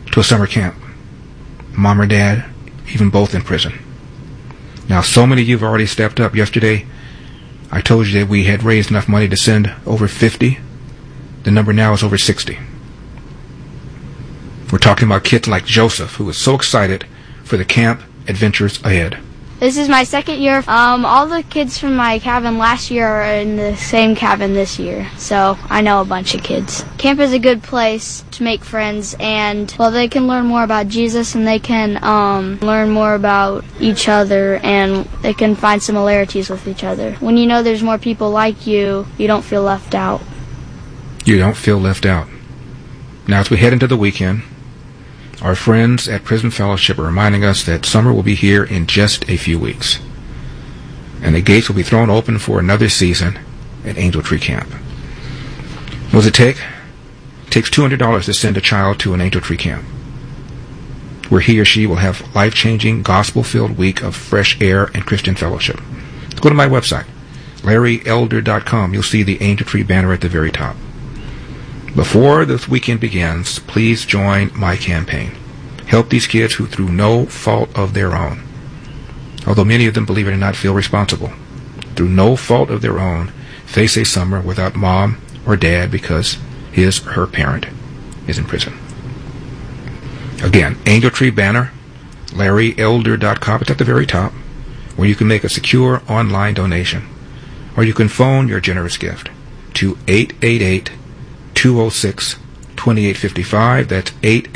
to a summer camp. Mom or dad, even both in prison. Now, so many of you have already stepped up. Yesterday, I told you that we had raised enough money to send over 50. The number now is over 60. We're talking about kids like Joseph, who is so excited for the camp adventures ahead. This is my second year. All the kids from my cabin last year are in the same cabin this year, so I know a bunch of kids. Camp is a good place to make friends, and, well, they can learn more about Jesus, and they can learn more about each other, and they can find similarities with each other. When you know there's more people like you, you don't feel left out. You don't feel left out. Now, as we head into the weekend, our friends at Prison Fellowship are reminding us that summer will be here in just a few weeks, and the gates will be thrown open for another season at Angel Tree Camp. What does it take? It takes $200 to send a child to an Angel Tree Camp, where he or she will have life-changing, gospel-filled week of fresh air and Christian fellowship. Go to my website, LarryElder.com. You'll see the Angel Tree banner at the very top. Before this weekend begins, please join my campaign. Help these kids who, through no fault of their own, although many of them, believe it or not, feel responsible, through no fault of their own, face a summer without mom or dad because his or her parent is in prison. Again, Angel Tree banner, LarryElder.com. It's at the very top, where you can make a secure online donation, or you can phone your generous gift to 888-206-2855. That's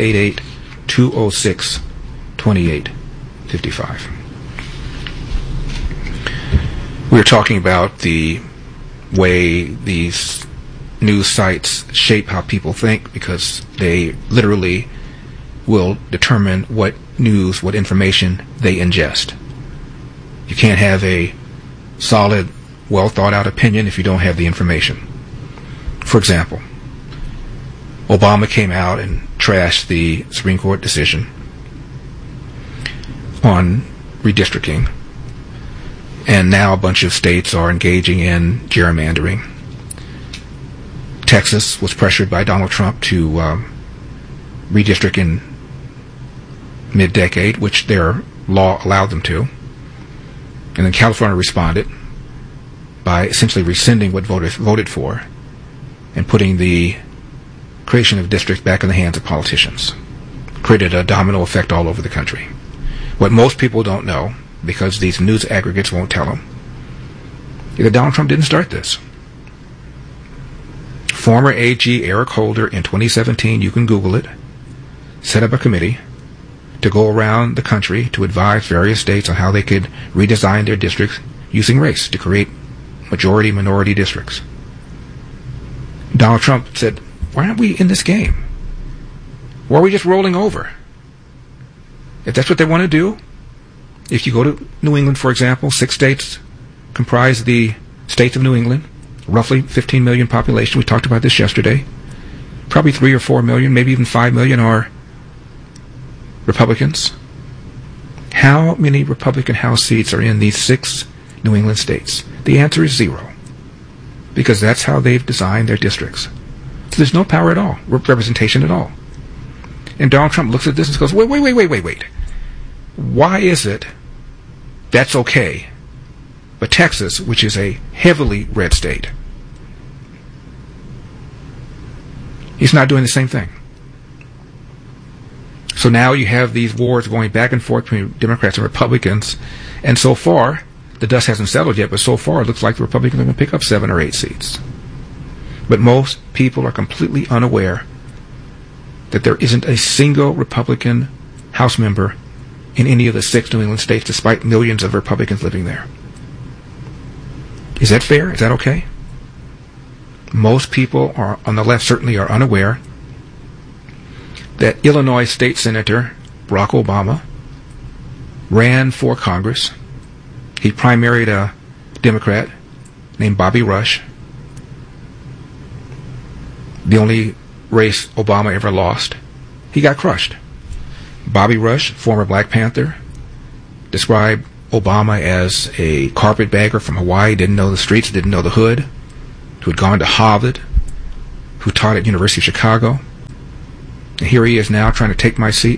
888-206-2855. We're talking about the way these news sites shape how people think, because they literally will determine what news, what information they ingest. You can't have a solid, well thought out opinion if you don't have the information. For example, Obama came out and trashed the Supreme Court decision on redistricting, and now a bunch of states are engaging in gerrymandering. Texas was pressured by Donald Trump to redistrict in mid-decade, which their law allowed them to. And then California responded by essentially rescinding what voters voted for and putting the creation of districts back in the hands of politicians. Created a domino effect all over the country. What most people don't know, because these news aggregates won't tell them, is that Donald Trump didn't start this. Former AG Eric Holder in 2017, you can Google it, set up a committee to go around the country to advise various states on how they could redesign their districts using race to create majority-minority districts. Donald Trump said, why aren't we in this game? Why are we just rolling over? If that's what they want to do, if you go to New England, for example, 6 states comprise the states of New England, roughly 15 million population. We talked about this yesterday. Probably 3 or 4 million, maybe even 5 million are Republicans. How many Republican House seats are in these 6 New England states? The answer is 0. Because that's how they've designed their districts. So there's no power at all, representation at all. And Donald Trump looks at this and goes, wait. Why is it that's okay, but Texas, which is a heavily red state, he's not doing the same thing? So now you have these wars going back and forth between Democrats and Republicans, and so far, the dust hasn't settled yet, but so far it looks like the Republicans are going to pick up 7 or 8 seats. But most people are completely unaware that there isn't a single Republican House member in any of the 6 New England states, despite millions of Republicans living there. Is that fair? Is that okay? Most people are on the left certainly are unaware that Illinois State Senator Barack Obama ran for Congress. He primaried a Democrat named Bobby Rush, the only race Obama ever lost. He got crushed. Bobby Rush, former Black Panther, described Obama as a carpetbagger from Hawaii, didn't know the streets, didn't know the hood, who had gone to Harvard, who taught at University of Chicago. And here he is now trying to take my seat.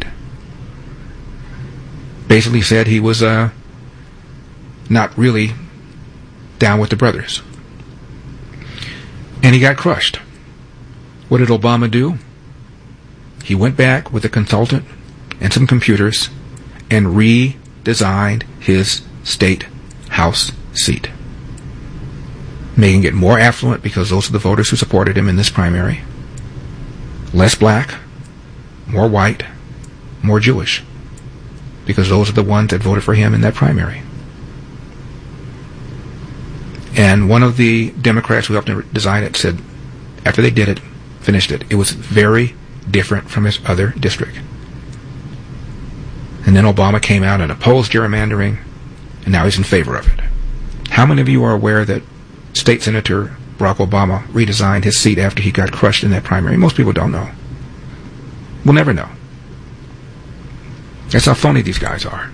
Basically said he was not really down with the brothers. And he got crushed. What did Obama do? He went back with a consultant and some computers and redesigned his state house seat, making it more affluent because those are the voters who supported him in this primary, less black, more white, more Jewish, because those are the ones that voted for him in that primary. And one of the Democrats who helped him design it said, after they did it, finished it, it was very different from his other district. And then Obama came out and opposed gerrymandering, and now he's in favor of it. How many of you are aware that State Senator Barack Obama redesigned his seat after he got crushed in that primary? Most people don't know. We'll never know. That's how phony these guys are.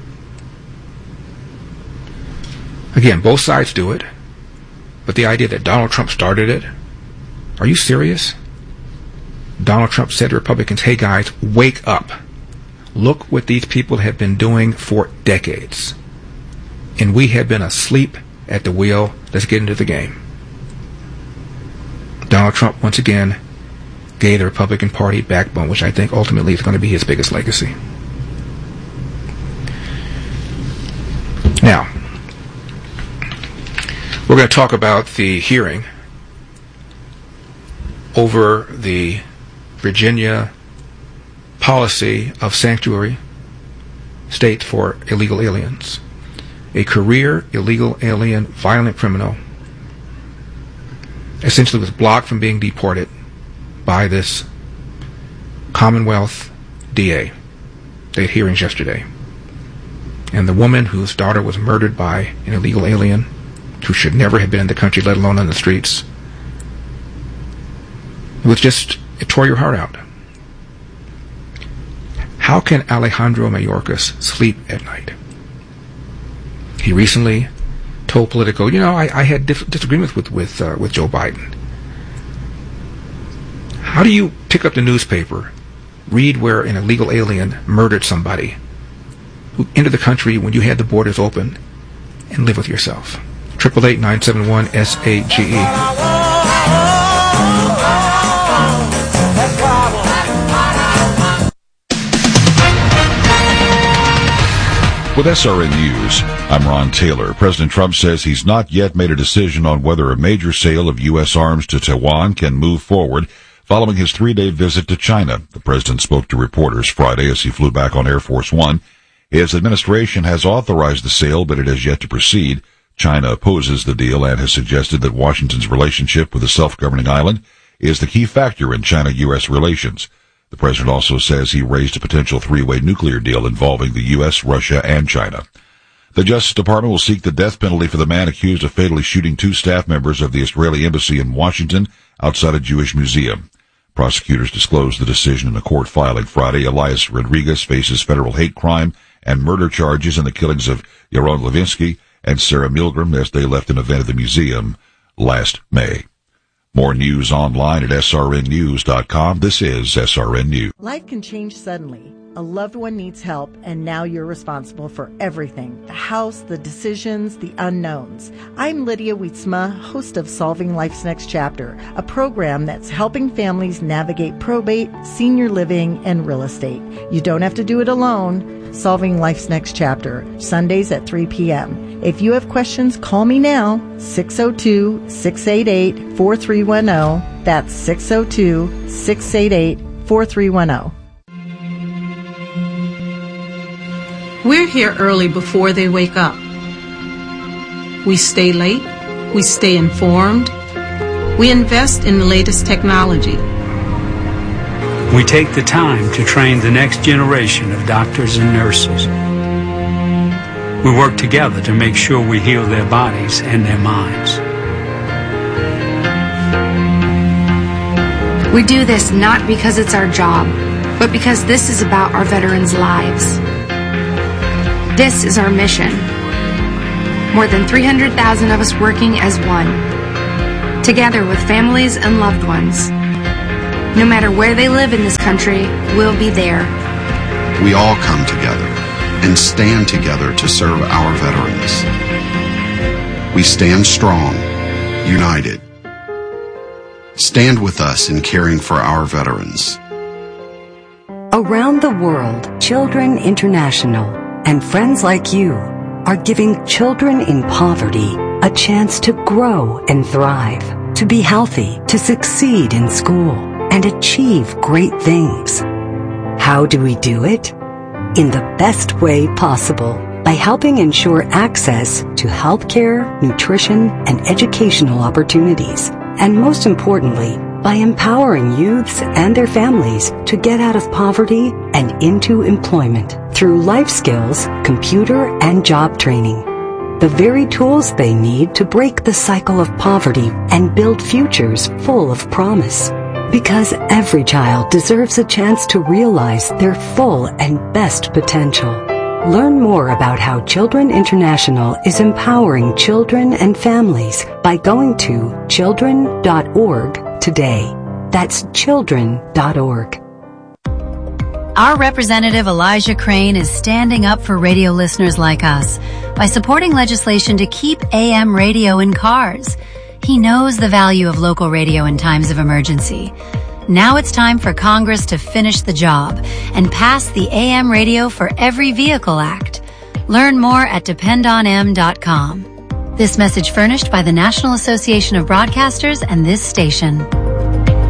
Again, both sides do it, but the idea that Donald Trump started it, are you serious? Donald Trump said to Republicans, hey guys, wake up. Look what these people have been doing for decades. And we have been asleep at the wheel. Let's get into the game. Donald Trump, once again, gave the Republican Party backbone, which I think ultimately is going to be his biggest legacy. Now, we're going to talk about the hearing over the Virginia policy of sanctuary states for illegal aliens. A career illegal alien violent criminal essentially was blocked from being deported by this Commonwealth DA. They had hearings yesterday. And the woman whose daughter was murdered by an illegal alien who should never have been in the country, let alone on the streets, it tore your heart out. How can Alejandro Mayorkas sleep at night? He recently told Politico, I had disagreements with Joe Biden. How do you pick up the newspaper, read where an illegal alien murdered somebody who entered the country when you had the borders open, and live with yourself? 888-971-SAGE. With SRN News, I'm Ron Taylor. President Trump says he's not yet made a decision on whether a major sale of U.S. arms to Taiwan can move forward following his 3-day visit to China. The president spoke to reporters Friday as he flew back on Air Force One. His administration has authorized the sale, but it has yet to proceed. China opposes the deal and has suggested that Washington's relationship with the self-governing island is the key factor in China-U.S. relations. The president also says he raised a potential 3-way nuclear deal involving the U.S., Russia, and China. The Justice Department will seek the death penalty for the man accused of fatally shooting 2 staff members of the Israeli embassy in Washington outside a Jewish museum. Prosecutors disclosed the decision in a court filing Friday. Elias Rodriguez faces federal hate crime and murder charges in the killings of Yaron Levinsky and Sarah Milgram as they left an event at the museum last May. More news online at srnnews.com. This is SRN News. Life can change suddenly. A loved one needs help, and now you're responsible for everything. The house, the decisions, the unknowns. I'm Lydia Wietzma, host of Solving Life's Next Chapter, a program that's helping families navigate probate, senior living, and real estate. You don't have to do it alone. Solving Life's Next Chapter, Sundays at 3 p.m. If you have questions, call me now, 602-688-4310. That's 602-688-4310. We're here early before they wake up. We stay late. We stay informed. We invest in the latest technology. We take the time to train the next generation of doctors and nurses. We work together to make sure we heal their bodies and their minds. We do this not because it's our job, but because this is about our veterans' lives. This is our mission. More than 300,000 of us working as one, together with families and loved ones. No matter where they live in this country, we'll be there. We all come together and stand together to serve our veterans. We stand strong, united. Stand with us in caring for our veterans. Around the world, Children International and friends like you are giving children in poverty a chance to grow and thrive, to be healthy, to succeed in school, and achieve great things. How do we do it? In the best way possible, by helping ensure access to healthcare, nutrition, and educational opportunities. And most importantly, by empowering youths and their families to get out of poverty and into employment through life skills, computer, and job training. The very tools they need to break the cycle of poverty and build futures full of promise. Because every child deserves a chance to realize their full and best potential. Learn more about how Children International is empowering children and families by going to children.org today. That's children.org. Our representative Elijah Crane is standing up for radio listeners like us by supporting legislation to keep AM radio in cars. He knows the value of local radio in times of emergency. Now it's time for Congress to finish the job and pass the AM Radio for Every Vehicle Act. Learn more at dependonm.com. This message furnished by the National Association of Broadcasters and this station.